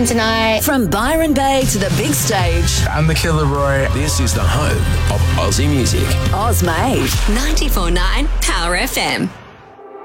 going tonight. From Byron Bay to the big stage. I'm the Killer Roy. This is the home of Aussie music. Oz Made. 94.9 Power FM.